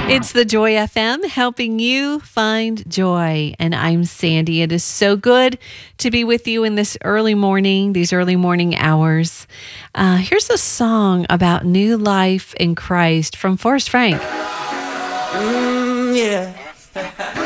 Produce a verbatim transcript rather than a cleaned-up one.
It's the Joy F M helping you find joy. And I'm Sandy. It is so good to be with you in this early morning, these early morning hours. Uh, here's a song about new life in Christ from Forrest Frank. Mm, yeah.